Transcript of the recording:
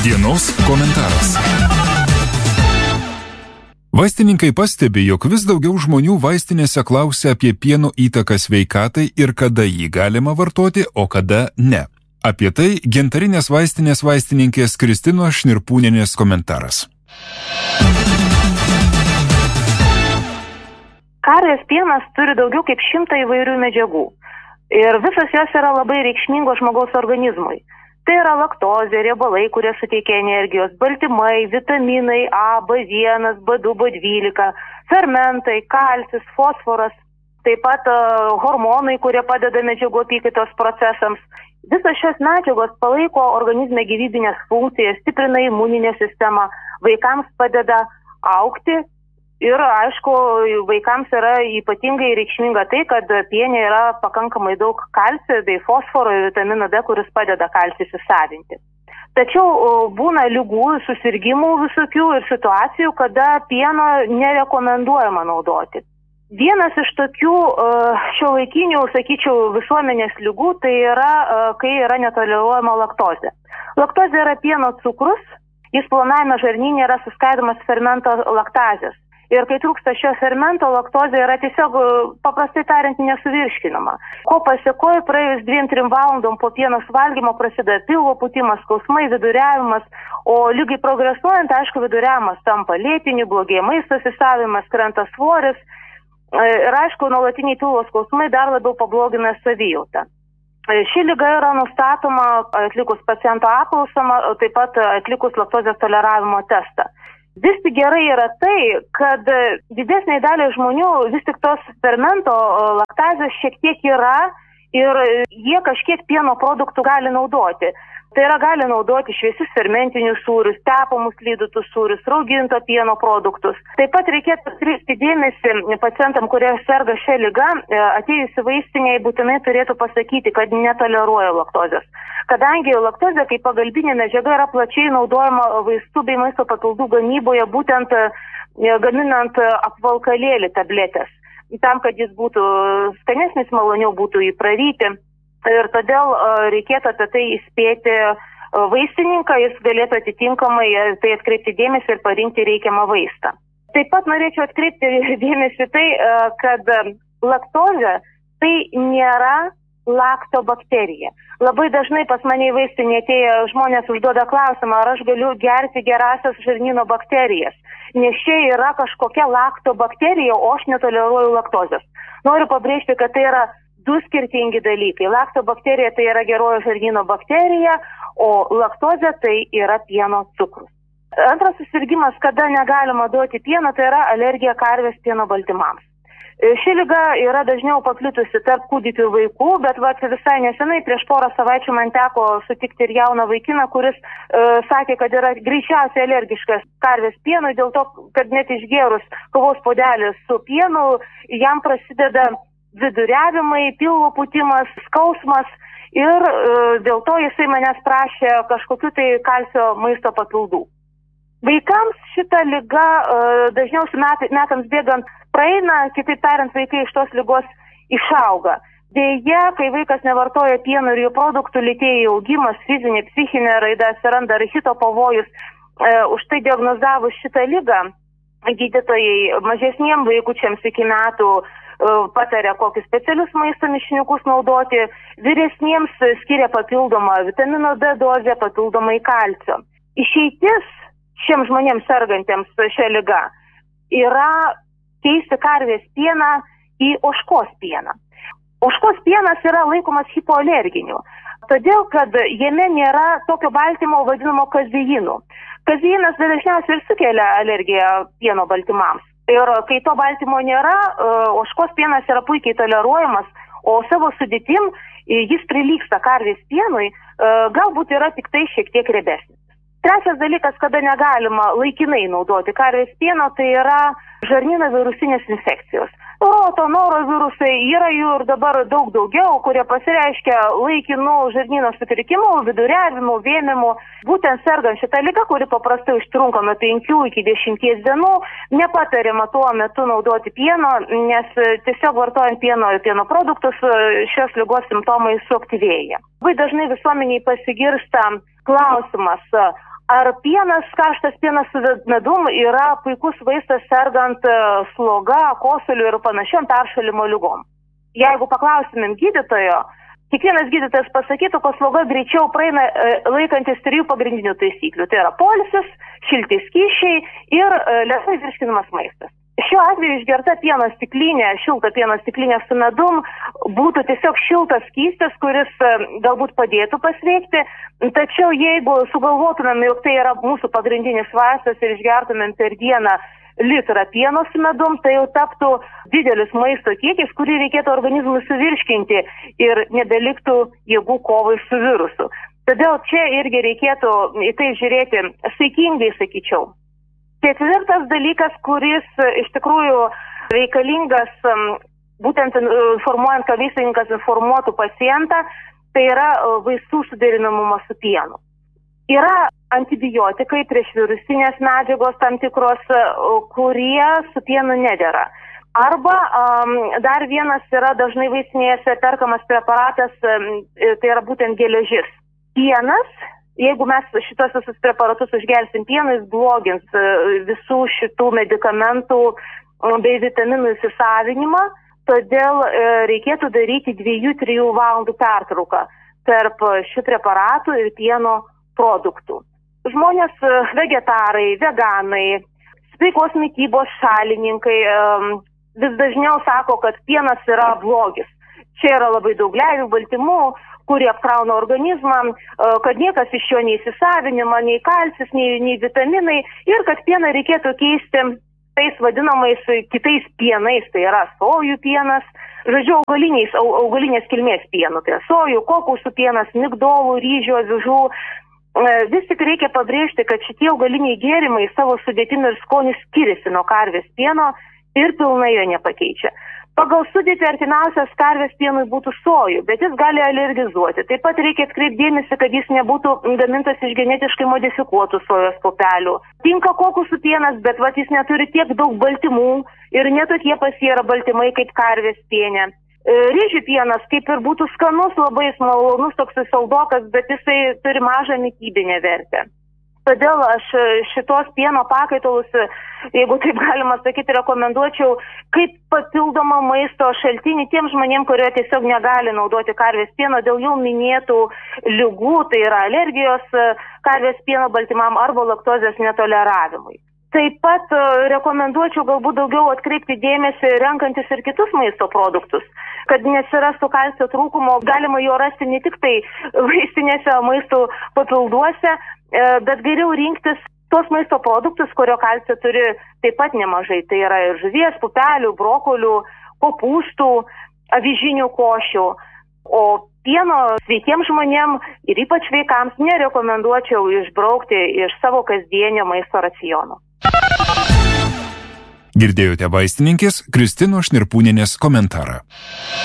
Dienos komentaras. Vaistininkai pastebi, jog vis daugiau žmonių vaistinėse klausia apie pieno įtaką sveikatai ir kada jį galima vartoti, o kada ne. Apie tai Gintarinės vaistinės vaistininkės Kristinos Šnirpūnienės komentaras. Karvės pienas turi daugiau kaip 100 įvairių medžiagų ir visos jos yra labai reikšmingos žmogaus organizmui. Tai yra laktozė, riebalai, kurie suteikia energijos, baltymai, vitaminai A, B1, B2, B12, fermentai, kalcis, fosforas, taip pat hormonai, kurie padeda medžiagų apykaitos procesams. Visos šios medžiagos palaiko organizme gyvybinės funkcijas, stiprina imuninę sistemą, vaikams padeda augti. Ir, aišku, vaikams yra ypatingai reikšminga tai, kad piene yra pakankamai daug kalcio bei fosforo ir vitamino D, kuris padeda kalcį įsisavinti. Tačiau būna ligų, susirgimų visokių ir situacijų, kada pieno nerekomenduojama naudoti. Vienas iš tokių šiuolaikinių, sakyčiau, visuomenės ligų, tai yra, kai yra netoleruojama laktozė. Laktozė yra pieno cukrus, jis plonajame žarnyne yra suskaidomas fermento laktazės. Ir kai trūksta šio fermento, laktozė yra tiesiog, paprastai tariant, nesuvirškinama. Ko pasiekoja, praėjus 2-3 valandom po pieno suvalgymo prasideda pilvo pūtimas, skausmai, viduriavimas, o lygiai progresuojant, aišku, viduriavimas tampa lėtiniu, blogėja maisto įsisavinimas, krenta svoris ir, aišku, nuolatiniai pilvo skausmai dar labiau pablogina savijautą. Ši liga yra nustatoma atlikus paciento apklausą, taip pat atlikus laktozės toleravimo testą. Vis tik gerai yra tai, kad didesniai daliai žmonių vis tik tos fermento laktazės šiek tiek yra ir jie kažkiek pieno produktų gali naudoti. Tai yra gali naudoti šviesius fermentinius sūrius, tepamus lydytus sūrius, rauginto pieno produktus. Taip pat reikėtų atkreipti dėmesį pacientam, kurie serga šią ligą, atėjus į vaistinėje būtinai turėtų pasakyti, kad netoleruoja laktozės. Kadangi laktozė kaip pagalbinė medžiaga yra plačiai naudojama vaistų bei maisto papildų gamyboje, būtent gaminant apvalkalėlį tabletės, tam, kad jis būtų skanesnis, maloniau būtų jį praryti. Ir todėl reikėtų apie tai įspėti vaistininką, jis galėtų atitinkamai tai atkreipti dėmesį ir parinkti reikiamą vaistą. Taip pat norėčiau atkreipti dėmesį tai, kad laktozė tai nėra laktobakterija. Labai dažnai pas mane į vaistinę atėję žmonės užduoda klausimą, ar aš galiu gerti gerasias žarnyno bakterijas, nes čia yra kažkokia laktobakterija, o aš netoleruoju laktozės. Noriu pabrėžti, kad tai yra du skirtingi dalykai. Laktobakterija tai yra gerojo žarnyno bakterija, o laktozė tai yra pieno cukrus. Antras susirgimas, kada negalima duoti pieno, tai yra alergija karvės pieno baltymams. Ši liga yra dažniau paplitusi tarp kūdikių ir vaikų, bet visai nesenai, prieš porą savaičių man teko sutikti ir jauną vaikiną, kuris sakė, kad yra greičiausiai alergiškas karvės pienui, dėl to, kad net išgėrus kavos puodelį su pienu, jam prasideda viduriavimai, pilvo pūtimas, skausmas ir dėl to jisai manęs prašė kažkokiu tai kalcio maisto papildų. Vaikams šita liga dažniausiai metams bėgant praeina, kitaip tariant, vaikai iš tos ligos išauga. Deja, kai vaikas nevartoja pieno ir jų produktų, lėtėja augimas, fizinė, psichinė raida, atsiranda rachito pavojus. Už tai diagnozavus šitą ligą, gydytojai mažesniem vaikučiams iki metų pataria kokius specialius maisto mišiniukus naudoti, vyresniems skiria papildomą vitamino D dozę, papildomai kalcio. Išeitis šiems žmonėms sergantiems šią ligą yra keisti karvės pieną į ožkos pieną. Ožkos pienas yra laikomas hipoalerginiu, todėl kad jame nėra tokio baltymo vadinamo kazeinu. Kazeinas dažniausiai ir sukelia alergiją pieno baltymams. Ir kai to baltymo nėra, ožkos pienas yra puikiai toleruojamas, o savo sudėtim jis prilygsta karvės pienui, galbūt yra tik tai šiek tiek riebesnis. Trečias dalykas, kada negalima laikinai naudoti karvės pieno, tai yra žarnyno virusinės infekcijos. Roto, norovirusai, yra jų ir dabar daug daugiau, kurie pasireiškia laikinų žarnyno sutrikimų, viduriavimų, vėmimų. Būtent sergant šitą ligą, kuri paprastai užtrunka nuo 5 iki 10 dienų, nepatariama tuo metu naudoti pieno, nes tiesiog vartojant pieno produktus šios ligos simptomai suaktyvėja. Labai dažnai visuomeniai pasigirsta klausimas, Ar pienas, karštas pienas su medum yra puikus vaistas sergant sloga, kosuliu ir panašiom peršalimo lygom? Jeigu paklausimėm gydytojo, kiekvienas gydytojas pasakytų, kad sloga greičiau praeina laikantis 3 pagrindinių taisyklių. Tai yra poilsis, šilti skysčiai ir lėtai virškinamas maistas. Šiuo atveju išgerta pieno stiklinė, šilta pieno stiklinė su medum būtų tiesiog šiltas skystis, kuris galbūt padėtų pasveikti, tačiau jeigu sugalvotumėm, jog tai yra mūsų pagrindinis vaistas ir išgertumėm per dieną litrą pieno su medum, tai jau taptų didelis maisto kiekis, kurį reikėtų organizmui suvirškinti ir nebeliktų jėgų kovai su virusu. Todėl čia irgi reikėtų į tai žiūrėti saikingai, sakyčiau. 4. dalykas, kuris iš tikrųjų reikalingas būtent informuojant, kad vaistininkas informuotų pacientą, tai yra vaistų suderinamumas su pienu. Yra antibiotikai, priešvirusinės medžiagos tam tikros, kurie su pienu nedera. Arba dar vienas yra dažnai vaistinėse perkamas preparatas, tai yra būtent geležis. Pienas, jeigu mes šitos visus preparatus užgersim pienu, jis blogins visų šitų medikamentų bei vitaminų įsisavinimą, todėl reikėtų daryti 2-3 valandų pertrauką tarp šių preparatų ir pieno produktų. Žmonės vegetarai, veganai, sveikos mitybos šalininkai vis dažniau sako, kad pienas yra blogis. Čia yra labai daug gleivių, baltymų, kurie apkrauna organizmą, kad niekas iš jo neįsisavinima, nei kalcis, nei vitaminai ir kad pieną reikėtų keisti tais vadinamais kitais pienais, tai yra sojų pienas, žodžiu, augalinės kilmės pienų, tai sojų, kokosų pienas, migdolų, ryžių, avižų. Vis tik reikia pabrėžti, kad šitie augaliniai gėrimai savo sudėtimi ir skoniu skiriasi nuo karvės pieno ir pilnai jo nepakeičia. Pagal sudėtį artimiausias karvės pienui būtų sojų, bet jis gali alergizuoti. Taip pat reikia atkreipti dėmesį, kad jis nebūtų gamintas iš genetiškai modifikuotų sojos pupelių. Tinka kokosų pienas, bet jis neturi tiek daug baltymų ir netokie pas jį yra baltymai kaip karvės piene. Ryžių pienas kaip ir būtų skanus, labai malonus, toks saldokas, bet jisai turi mažą mitybinę vertę. Todėl aš šitos pieno pakaitalus, jeigu taip galima sakyti, rekomenduočiau kaip papildomą maisto šaltinį tiem žmonėm, kurie tiesiog negali naudoti karvės pieno dėl jau minėtų ligų, tai yra alergijos karvės pieno baltymam arba laktozės netoleravimui. Taip pat rekomenduočiau galbūt daugiau atkreipti dėmesį renkantis ir kitus maisto produktus, kad nesirastų kalcio trūkumo, galima jo rasti ne tik tai vaistinėse maisto papilduose, bet geriau rinktis tos maisto produktus, kurio kalcio turi taip pat nemažai. Tai yra ir žuvies, pupelių, brokolių, kopūstų, avižinių košių. O pieno sveikiems žmonėm ir ypač vaikams nerekomenduočiau išbraukti iš savo kasdienio maisto raciono. Girdėjote vaistininkės Kristinos Šnirpūnienės komentarą.